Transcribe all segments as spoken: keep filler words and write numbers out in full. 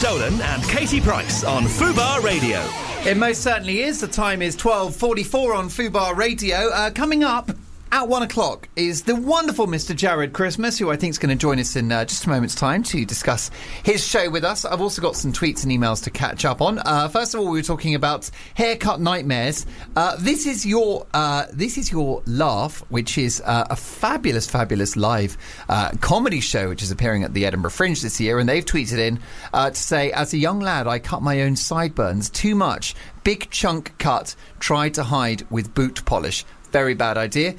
Nolan and Katie Price on Fubar Radio. It most certainly is. The time is twelve forty-four on Fubar Radio. Uh, coming up at one o'clock is the wonderful Mister Jared Christmas, who I think is going to join us in uh, just a moment's time to discuss his show with us. I've also got some tweets and emails to catch up on. Uh, first of all, we were talking about haircut nightmares. Uh, this is your uh, this is your laugh, which is uh, a fabulous, fabulous live uh, comedy show, which is appearing at the Edinburgh Fringe this year. And they've tweeted in uh, to say, as a young lad, I cut my own sideburns too much. Big chunk cut. Tried to hide with boot polish. Very bad idea.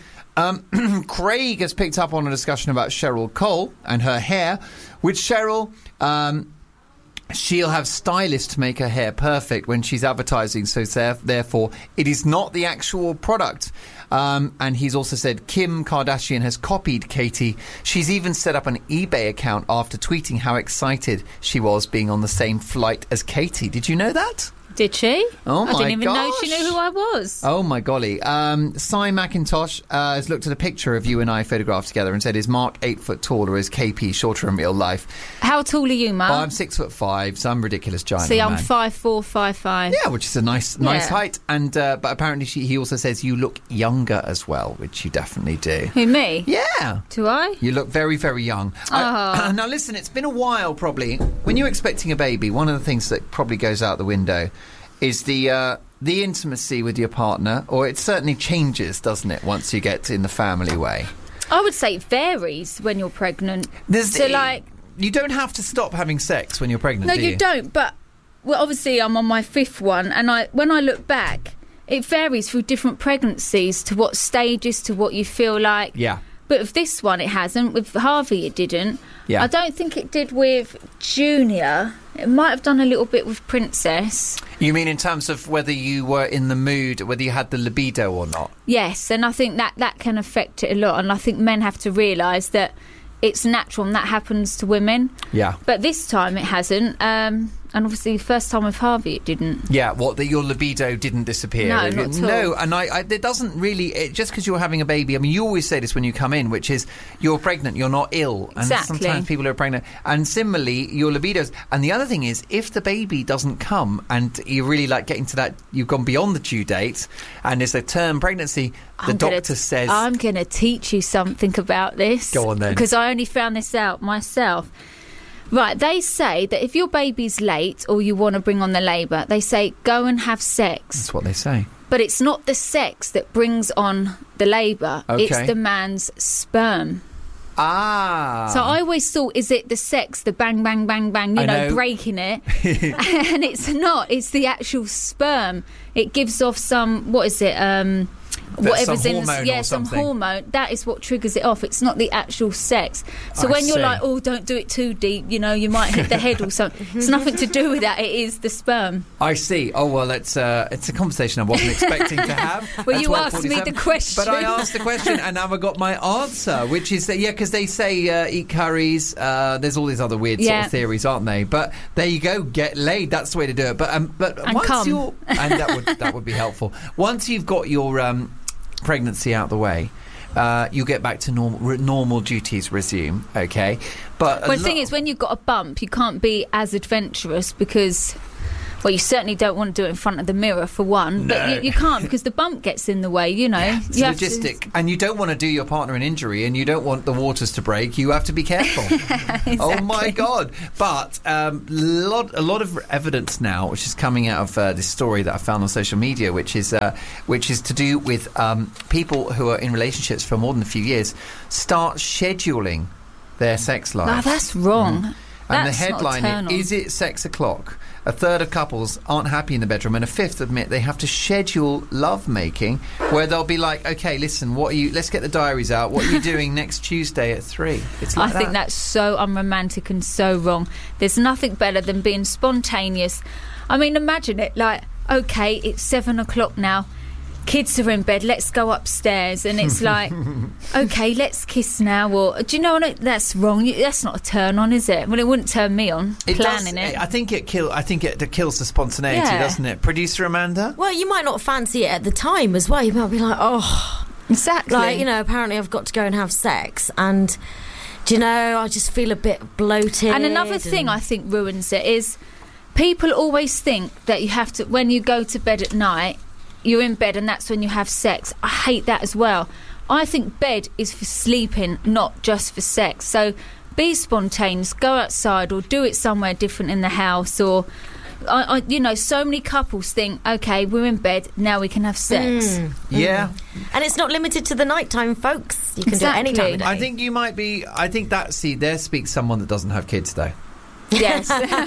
Um, Craig has picked up on a discussion about Cheryl Cole and her hair. With Cheryl, um, she'll have stylists to make her hair perfect when she's advertising, so therefore it is not the actual product. Um, and he's also said Kim Kardashian has copied Katie. She's even set up an eBay account after tweeting how excited she was being on the same flight as Katie. Did you know that? Did she? Oh, my I didn't even gosh. know she knew who I was. Oh, my golly. Um, Cy McIntosh uh, has looked at a picture of you and I photographed together and said, is Mark eight foot tall or is K P shorter in real life? How tall are you, Mark? Oh, I'm six foot five, so I'm ridiculous giant. See, I'm man. five four, five five. Yeah, which is a nice nice Yeah. height. And uh, But apparently she, he also says you look younger as well, which you definitely do. Who, me? Yeah. Do I? You look very, very young. Oh. Uh, now, listen, it's been a while, probably. When you're expecting a baby, one of the things that probably goes out the window is the uh, the intimacy with your partner, or it certainly changes, doesn't it, once you get in the family way? I would say it varies when you're pregnant. There's so, the- like... You don't have to stop having sex when you're pregnant, No, do you you? don't, but... Well, obviously, I'm on my fifth one, and I when I look back, it varies through different pregnancies to what stages, to what you feel like. Yeah. But with this one, it hasn't. With Harvey, it didn't. Yeah. I don't think it did with Junior. It might have done a little bit with Princess. You mean in terms of whether you were in the mood, whether you had the libido or not? Yes, and I think that, that can affect it a lot. And I think men have to realise that it's natural and that happens to women. Yeah. But this time it hasn't. Um, and obviously the first time with Harvey it didn't. Yeah, what, that your libido didn't disappear? No, not at all. No, and I, I, it doesn't really, it, just because you're having a baby, I mean, you always say this when you come in, which is, you're pregnant, you're not ill. And Exactly. sometimes people are pregnant. And similarly, your libidos. And the other thing is, if the baby doesn't come and you really like getting to that, you've gone beyond the due date, and it's a term pregnancy, the I'm doctor gonna, says... I'm going to teach you something about this. Go on then. Because I only found this out myself. Right, they say that if your baby's late or you want to bring on the labour, they say go and have sex. That's what they say. But it's not the sex that brings on the labour. Okay. It's the man's sperm. Ah. So I always thought, is it the sex, the bang, bang, bang, bang, you I know, know. breaking it? And it's not. It's the actual sperm. It gives off some, what is it, um... That's whatever's some in hormone yeah or some something. hormone, that is what triggers it off. It's not the actual sex. So I when you're see. like, oh, don't do it too deep, you know, you might hit the head or something, it's nothing to do with that. It is the sperm. I see. Oh, well, it's, uh, it's a conversation I wasn't expecting to have. Well, at you asked me twelve forty-seven. the question. But I asked the question and now I got my answer, which is that, yeah, because they say uh, eat curries. Uh, there's all these other weird sort Yeah. of theories, aren't they? But there you go, get laid. That's the way to do it. But um, but And once come. you're... And that would, that would be helpful. Once you've got your um, pregnancy out the way, uh, you get back to normal re- normal duties resume, okay? But Well, the thing is, when you've got a bump, you can't be as adventurous because... Well, you certainly don't want to do it in front of the mirror, for one. No. But you, you can't because the bump gets in the way, you know. Yeah, it's you have to- logistic. And you don't want to do your partner an injury and you don't want the waters to break. You have to be careful. Oh, my God. But um, lot, a lot of evidence now, which is coming out of uh, this story that I found on social media, which is uh, which is to do with um, people who are in relationships for more than a few years, start scheduling their sex life. No, that's wrong. Mm. That's And the headline not a turn on. is, is it sex o'clock? A third of couples aren't happy in the bedroom, and a fifth admit they have to schedule love making, where they'll be like, "Okay, listen, what are you? Let's get the diaries out. What are you doing next Tuesday at three?" It's like I think that. that's so unromantic and so wrong. There's nothing better than being spontaneous. I mean, imagine it like, okay, it's seven o'clock now. Kids are in bed, let's go upstairs. And it's like, okay, let's kiss now. Or, do you know what? That's wrong. You- That's not a turn on, is it? Well, it wouldn't turn me on, It planning does, it. I think it kill. I think it, it kills the spontaneity, Yeah. doesn't it? Producer Amanda. Well, you might not fancy it at the time as well. You might be like, oh, Exactly. like, you know, apparently I've got to go and have sex, and do you know, I just feel a bit bloated. And another thing and- I think ruins it is people always think that you have to, when you go to bed at night, you're in bed and that's when you have sex. I hate that as well. I think bed is for sleeping, not just for sex. So be spontaneous, go outside or do it somewhere different in the house. Or, I, I, you know, so many couples think, OK, we're in bed, now we can have sex. Mm. Yeah. And it's not limited to the nighttime, folks. You can Exactly. do it any time of day. I think you might be... I think that, see, there speaks someone that doesn't have kids, though. Yes.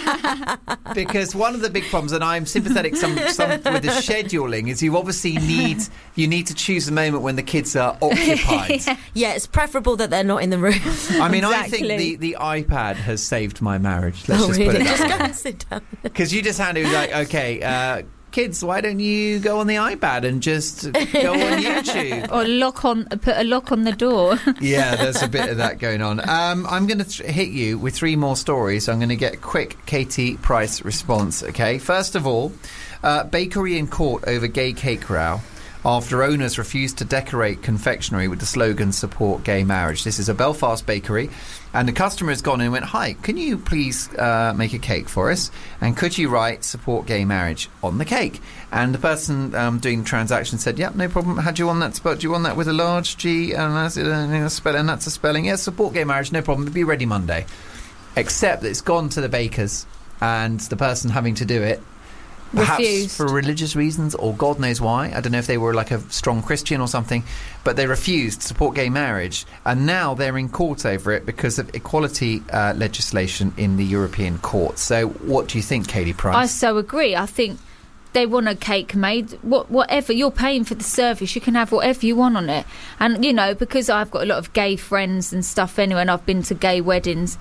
Because one of the big problems, and I'm sympathetic some, some with the scheduling, is you obviously need you need to choose the moment when the kids are occupied. Yeah. Yeah, it's preferable that they're not in the room. I mean, I Exactly. think the, the iPad has saved my marriage. Let's Oh, just really? put it Just that go way. and sit down. Because you just had to be like, okay, uh, kids, why don't you go on the iPad and just go on YouTube? Or lock on, put a lock on the door. Yeah, there's a bit of that going on. Um, I'm going to th- hit you with three more stories. I'm going to get a quick Katie Price response, okay? First of all, uh, bakery in court over gay cake row after owners refused to decorate confectionery with the slogan support gay marriage. This is a Belfast bakery, and the customer has gone in and went, hi, can you please uh, make a cake for us, and could you write support gay marriage on the cake? And the person um, doing the transaction said, yep, no problem. How do you want that spelled? Do you want that with a large G and that's a spelling? That's a spelling. Yes, support gay marriage, no problem. It'll be ready Monday. Except that it's gone to the bakers, and the person having to do it, perhaps Refused. for religious reasons or God knows why. I don't know if they were like a strong Christian or something, but they refused to support gay marriage, and now they're in court over it because of equality uh, legislation in the European court. So what do you think, Katie Price? I so agree. I think they want a cake made. What, whatever, you're paying for the service, you can have whatever you want on it. And, you know, because I've got a lot of gay friends and stuff anyway, and I've been to gay weddings,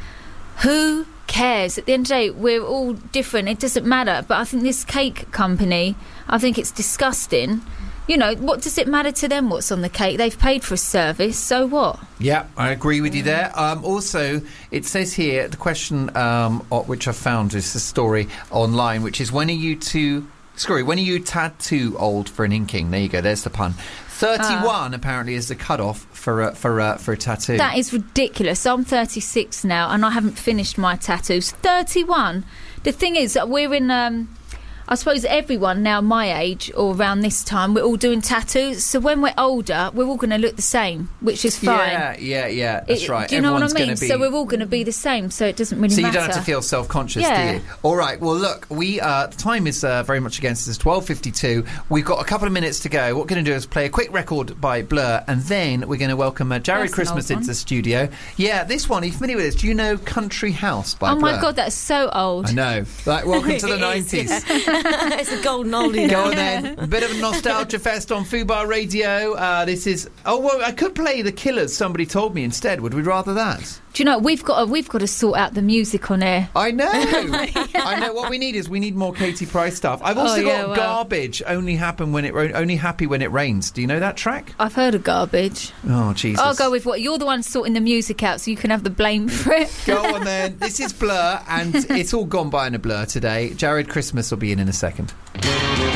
who cares? At the end of the day, we're all different. It doesn't matter. But I think this cake company, I think it's disgusting. You know, what does it matter to them what's on the cake? They've paid for a service, so what? Yeah, I agree with you there. Um, also, it says here, the question um, uh, which I found is the story online, which is when are you too... Sorry, when are you tattoo old for an inking? There you go, there's the pun. thirty-one, uh, apparently, is the cut-off for a, for, a, for a tattoo. That is ridiculous. I'm thirty-six now and I haven't finished my tattoos. thirty-one. The thing is, we're in... Um, I suppose everyone now my age or around this time, we're all doing tattoos. So when we're older, we're all going to look the same, which is fine. Yeah, yeah, yeah, that's It- right. Do you know Everyone's what I mean? gonna be... So we're all going to be the same, so it doesn't really So you matter. don't have to feel self-conscious, Yeah. do you? All right. Well, look, we uh, the time is uh, very much against us. It's twelve fifty-two. We've got a couple of minutes to go. What we're going to do is play a quick record by Blur, and then we're going to welcome uh, Jared That's an Christmas old into one. the studio. Yeah, this one. Are you familiar with this? Do you know Country House by Oh Blur? my God, that's so old. I know. Like, welcome to the It is, nineties. It's a golden oldie Go now. on then. A bit of a nostalgia fest on Fubar Radio. Uh, this is... Oh, well, I could play The Killers, somebody told me instead. Would we rather that? Do you know, we've got to, we've got to sort out the music on air. I know. I know. What we need is we need more Katie Price stuff. I've also Oh, got yeah, well. Garbage. Only happen when it ra- only happy when it rains. Do you know that track? I've heard of Garbage. Oh Jesus! I'll go with what you're the one sorting the music out, so you can have the blame for it. Go on then. This is Blur, and it's all gone by in a blur today. Jared Christmas will be in in a second.